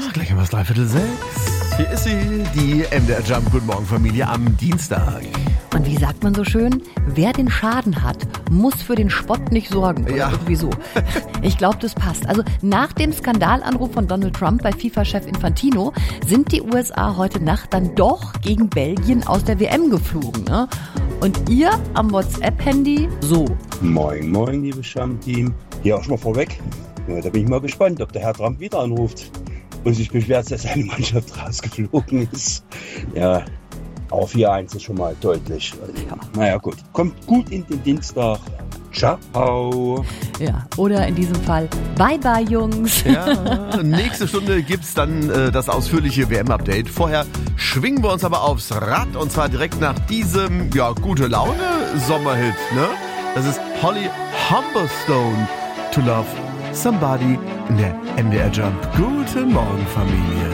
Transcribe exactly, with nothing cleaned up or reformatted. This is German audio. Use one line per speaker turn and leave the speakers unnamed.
gleich um das Dreiviertel sechs. Hier ist sie, die M D R Jump. Guten Morgen, Familie, am Dienstag.
Und wie sagt man so schön, wer den Schaden hat, muss für den Spott nicht sorgen. Oder
Ja.
irgendwie so. Ich glaube, das passt. Also nach dem Skandalanruf von Donald Trump bei FIFA-Chef Infantino sind die U S A heute Nacht dann doch gegen Belgien aus der W M geflogen. Ne? Und ihr am WhatsApp-Handy so.
Moin, moin, liebes Jump-Team. Hier auch schon mal vorweg. Ja, da bin ich mal gespannt, ob der Herr Trump wieder anruft und sich beschwert, dass seine Mannschaft rausgeflogen ist. Ja, aber vier eins ist schon mal deutlich.
Ja.
Naja, gut. Kommt gut in den Dienstag. Ciao.
Ja, oder in diesem Fall Bye-bye, Jungs.
Ja, nächste Stunde gibt's dann äh, das ausführliche W M-Update. Vorher schwingen wir uns aber aufs Rad und zwar direkt nach diesem, ja, gute Laune-Sommerhit, ne? Das ist Holly Humberstone, To Love Somebody in der M D R Jump. Guten Morgen, Familie.